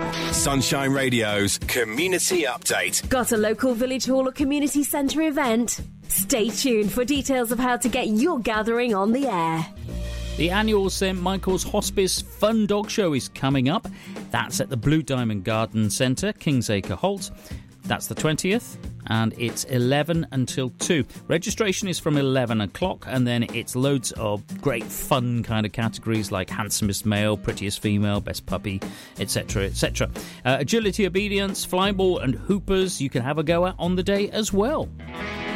Sunshine Radio's Community Update. Got a local village hall or community centre event? Stay tuned for details of how to get your gathering on the air. The annual St Michael's Hospice Fun Dog Show is coming up. That's at the Blue Diamond Garden Centre, Kingsacre Holt. That's the 20th, and it's 11 until 2. Registration is from 11 o'clock, and then it's loads of great fun kind of categories like handsomest male, prettiest female, best puppy, etc., etc. Agility, obedience, flyball and hoopers you can have a go at on the day as well.